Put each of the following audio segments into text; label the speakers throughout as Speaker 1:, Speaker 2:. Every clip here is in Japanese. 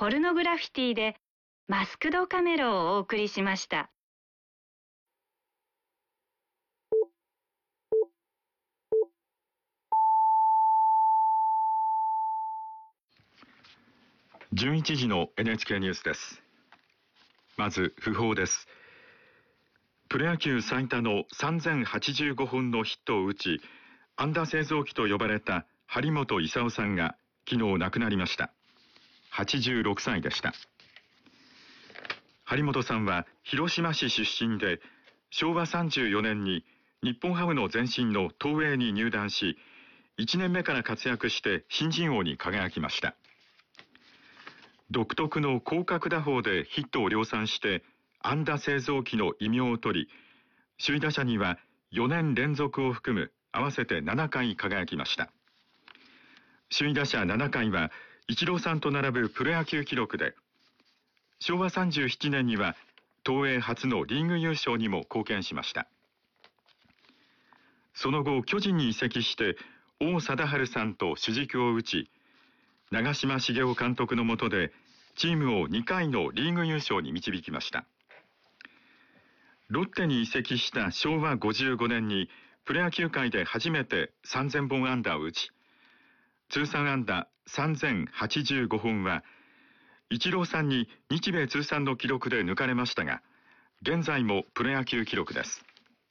Speaker 1: ポルノグラフィティでマスクドカメロをお送りしました。
Speaker 2: 11時の NHK ニュースです。まず訃報です。プロ野球最多の3085本のヒットを打ち、安打製造機と呼ばれた張本勲さんが昨日亡くなりました。86歳でした。張本さんは広島市出身で、昭和34年に日本ハムの前身の東映に入団し、1年目から活躍して新人王に輝きました。独特の広角打法でヒットを量産して安打製造機の異名を取り、首位打者には4年連続を含む合わせて7回輝きました。首位打者7回はイチローさんと並ぶプロ野球記録で、昭和37年には東映初のリーグ優勝にも貢献しました。その後巨人に移籍して王貞治さんと主軸を打ち、長嶋茂雄監督の下でチームを2回のリーグ優勝に導きました。ロッテに移籍した昭和55年にプロ野球界で初めて3000本安打を打ち、通算安打3085本はイチローさんに日米通算の記録で抜かれましたが、現在もプロ野球記録です。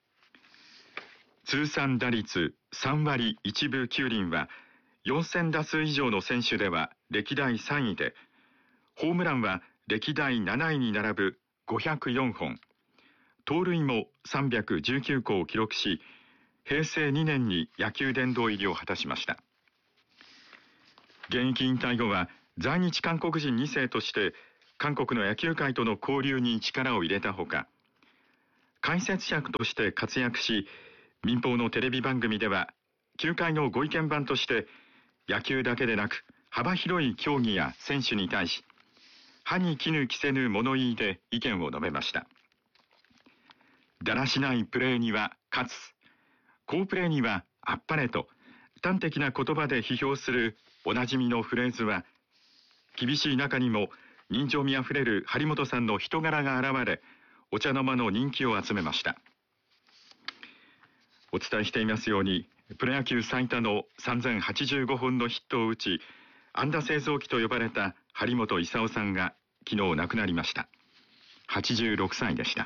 Speaker 2: 通算打率3割1分9厘は4000打数以上の選手では歴代3位で、ホームランは歴代7位に並ぶ504本、盗塁も319個を記録し、平成2年に野球殿堂入りを果たしました。現役引退後は在日韓国人2世として韓国の野球界との交流に力を入れたほか、解説者として活躍し、民放のテレビ番組では球界のご意見番として野球だけでなく幅広い競技や選手に対し、歯に衣着せぬ物言いで意見を述べました。だらしないプレーには勝つ、好プレーにはあっぱれと端的な言葉で批評するおなじみのフレーズは、厳しい中にも人情味あふれる張本さんの人柄が現れ、お茶の間の人気を集めました。お伝えしていますように、プロ野球最多の3085本のヒットを打ち、安打製造機と呼ばれた張本勲さんが昨日亡くなりました。86歳でした。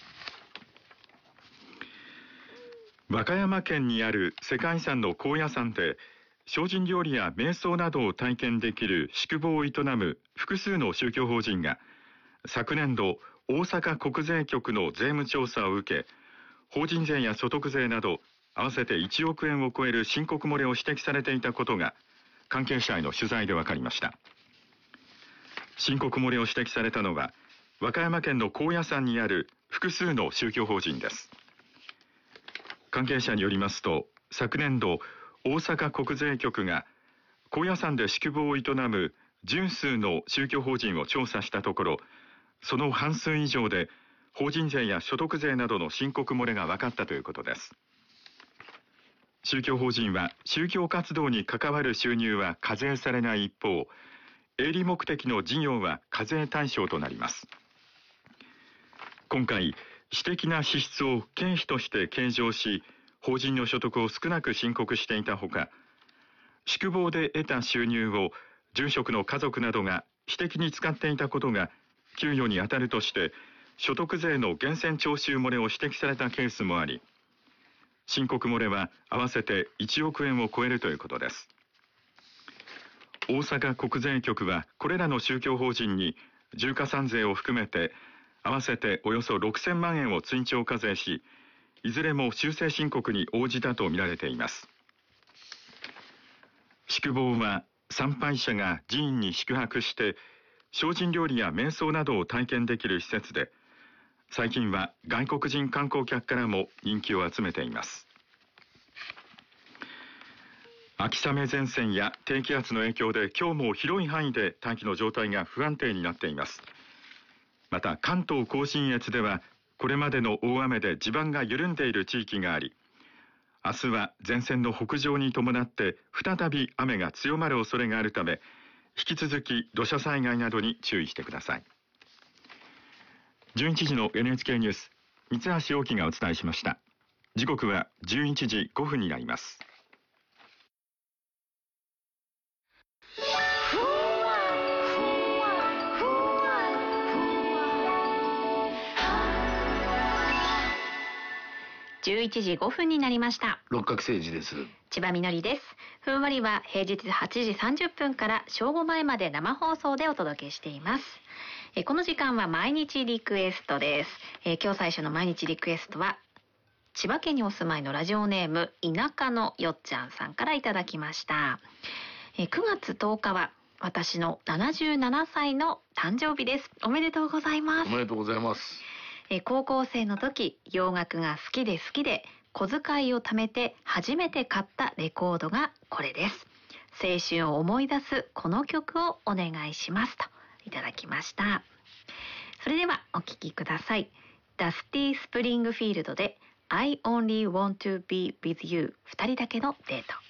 Speaker 2: 和歌山県にある世界遺産の高野山で、精進料理や瞑想などを体験できる宿坊を営む複数の宗教法人が、昨年度大阪国税局の税務調査を受け、法人税や所得税など合わせて1億円を超える申告漏れを指摘されていたことが関係者への取材で分かりました。申告漏れを指摘されたのは和歌山県の高野山にある複数の宗教法人です。関係者によりますと、昨年度大阪国税局が高野山で宿坊を営む十数の宗教法人を調査したところ、その半数以上で法人税や所得税などの申告漏れが分かったということです。宗教法人は宗教活動に関わる収入は課税されない一方、営利目的の事業は課税対象となります。今回、私的な支出を経費として計上し、法人の所得を少なく申告していたほか、宿坊で得た収入を住職の家族などが私的に使っていたことが給与に当たるとして、所得税の源泉徴収漏れを指摘されたケースもあり、申告漏れは合わせて1億円を超えるということです。大阪国税局はこれらの宗教法人に重加算税を含めて合わせておよそ6000万円を追徴課税し、いずれも修正申告に応じたとみられています。宿坊は参拝者が寺院に宿泊して精進料理や瞑想などを体験できる施設で、最近は外国人観光客からも人気を集めています。秋雨前線や低気圧の影響で今日も広い範囲で大気の状態が不安定になっています。また関東甲信越ではこれまでの大雨で地盤が緩んでいる地域があり、明日は前線の北上に伴って再び雨が強まる恐れがあるため、 引き続き土砂災害などに注意してください。11時の NHK ニュース、三橋陽樹がお伝えしました。時刻は11時5分になります。
Speaker 1: 11時5分になりました。
Speaker 3: 六角誠治です。
Speaker 1: 千葉みのりです。ふんわりは平日8時30分から正午前まで生放送でお届けしています。この時間は毎日リクエストです。今日最初の毎日リクエストは千葉県にお住まいのラジオネーム田舎のよっちゃんさんからいただきました。9月10日は私の77歳の誕生日です。おめでとうございます。
Speaker 3: おめでとうございます。
Speaker 1: 高校生の時、洋楽が好きで小遣いを貯めて初めて買ったレコードがこれです。青春を思い出すこの曲をお願いしますといただきました。それではお聴きください。ダスティ・スプリングフィールドで I only want to be with you 二人だけのデート。